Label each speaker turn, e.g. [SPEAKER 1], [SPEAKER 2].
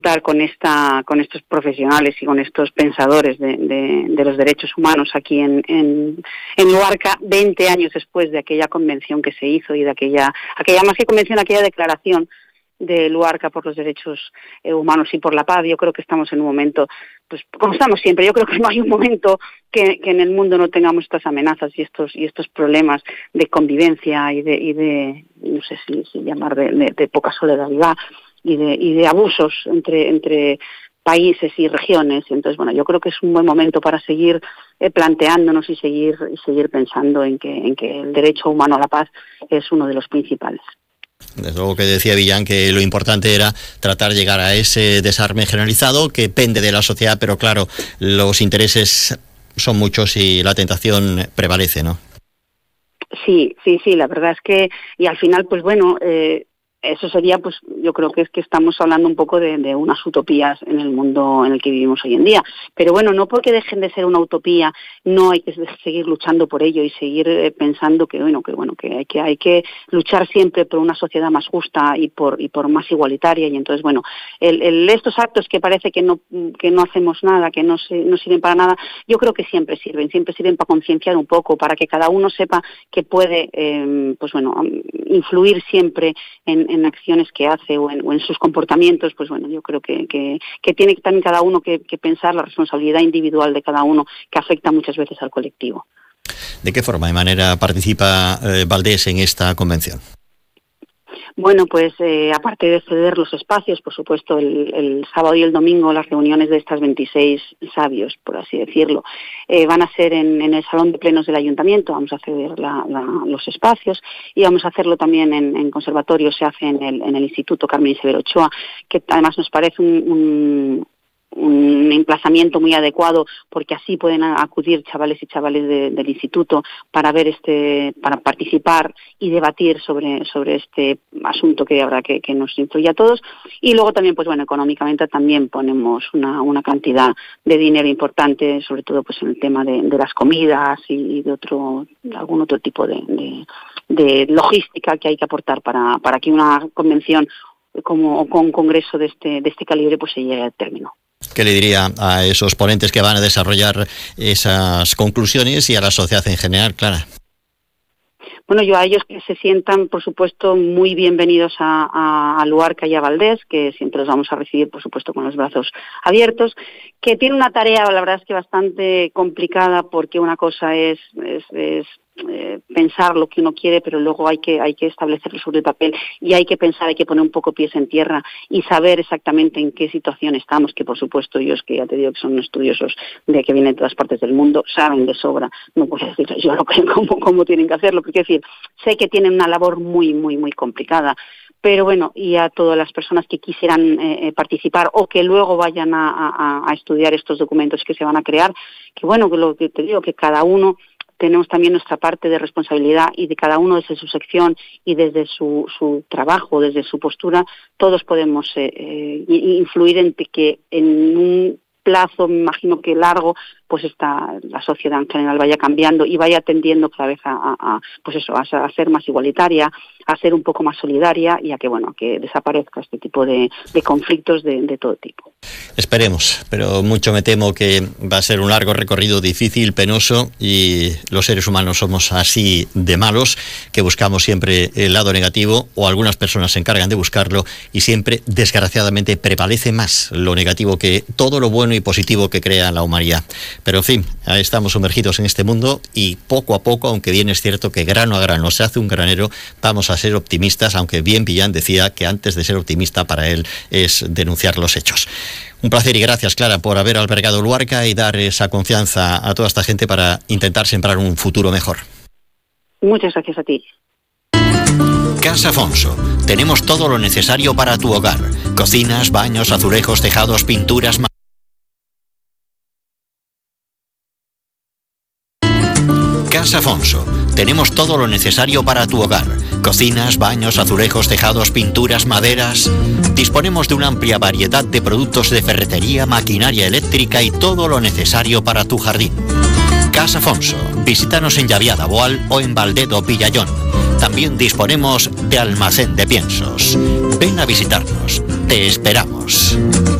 [SPEAKER 1] con estos profesionales y con estos pensadores de los derechos humanos aquí en Luarca, 20 años después de aquella convención que se hizo y de aquella más que convención, aquella declaración de Luarca por los derechos humanos y por la paz. Yo creo que estamos en un momento, pues como estamos siempre, yo creo que no hay un momento que en el mundo no tengamos estas amenazas y estos problemas de convivencia y de no sé si llamar de poca solidaridad y de abusos entre países y regiones. Entonces, bueno, yo creo que es un buen momento para seguir planteándonos y seguir pensando en que el derecho humano a la paz es uno de los principales.
[SPEAKER 2] Desde luego que decía Villán que lo importante era tratar de llegar a ese desarme generalizado que pende de la sociedad, pero claro, los intereses son muchos y la tentación prevalece, ¿no? Sí, la verdad es que, y al final, pues bueno, eso sería, pues yo creo que es que estamos hablando un poco de unas utopías en el mundo en el que vivimos hoy en día. Pero bueno, no porque dejen de ser una utopía, no hay que seguir luchando por ello y seguir pensando que hay que luchar siempre por una sociedad más justa y por más igualitaria. Y entonces, bueno, estos actos que parece que no hacemos nada, que no sirven para nada, yo creo que siempre sirven para concienciar un poco, para que cada uno sepa que puede, influir siempre en acciones que hace o en sus comportamientos. Pues bueno, yo creo que tiene también cada uno que pensar la responsabilidad individual de cada uno, que afecta muchas veces al colectivo. ¿De qué forma y manera participa Valdés en esta convención? Bueno, pues aparte de ceder los espacios, por supuesto, el sábado y el domingo las reuniones de estas 26 sabios, por así decirlo, van a ser en el salón de plenos del ayuntamiento. Vamos a ceder los espacios y vamos a hacerlo también en conservatorio. Se hace en el Instituto Carmen Severo Ochoa, que además nos parece un emplazamiento muy adecuado, porque así pueden acudir chavales y chavales del instituto para para participar y debatir sobre este asunto que habrá que nos influye a todos. Y luego también, pues bueno, económicamente también ponemos una cantidad de dinero importante, sobre todo pues en el tema de las comidas y de algún otro tipo de logística que hay que aportar para que una convención o con un congreso de este calibre pues se llegue a término. ¿Qué le diría a esos ponentes que van a desarrollar esas conclusiones y a la sociedad en general, Clara? Bueno, yo a ellos que se sientan, por supuesto, muy bienvenidos a Luarca y a Valdés, que siempre los vamos a recibir, por supuesto, con los brazos abiertos, que tiene una tarea, la verdad es que bastante complicada, porque una cosa es pensar lo que uno quiere, pero luego hay que establecerlo sobre el papel y hay que pensar, hay que poner un poco pies en tierra y saber exactamente en qué situación estamos, que por supuesto ellos, que ya te digo que son estudiosos de que vienen de todas partes del mundo, saben de sobra. No puedo decir yo lo que cómo tienen que hacerlo, porque decir, sé que tienen una labor muy, muy, muy complicada. Pero bueno, y a todas las personas que quisieran participar o que luego vayan a estudiar estos documentos que se van a crear, que bueno, que lo que te digo, que cada uno tenemos también nuestra parte de responsabilidad y de cada uno desde su sección y desde su trabajo, desde su postura, todos podemos influir en que en un plazo, me imagino que largo, pues la sociedad en general vaya cambiando y vaya tendiendo cada vez a ser más igualitaria, a ser un poco más solidaria y a que desaparezca este tipo de conflictos de todo tipo. Esperemos, pero mucho me temo que va a ser un largo recorrido difícil, penoso, y los seres humanos somos así de malos, que buscamos siempre el lado negativo, o algunas personas se encargan de buscarlo, y siempre, desgraciadamente, prevalece más lo negativo que todo lo bueno y positivo que crea la humanidad. Pero en fin, estamos sumergidos en este mundo y poco a poco, aunque bien es cierto que grano a grano se hace un granero, vamos a ser optimistas, aunque bien Villán decía que antes de ser optimista para él es denunciar los hechos. Un placer y gracias, Clara, por haber albergado Luarca y dar esa confianza a toda esta gente para intentar sembrar un futuro mejor. Muchas gracias a ti.
[SPEAKER 3] Casa Afonso. Tenemos todo lo necesario para tu hogar. Cocinas, baños, azulejos, tejados, pinturas... Casa Afonso. Tenemos todo lo necesario para tu hogar. Cocinas, baños, azulejos, tejados, pinturas, maderas... Disponemos de una amplia variedad de productos de ferretería, maquinaria eléctrica y todo lo necesario para tu jardín. Casa Afonso. Visítanos en Llaviada, Boal o en Valdedo, Villayón. También disponemos de almacén de piensos. Ven a visitarnos. Te esperamos.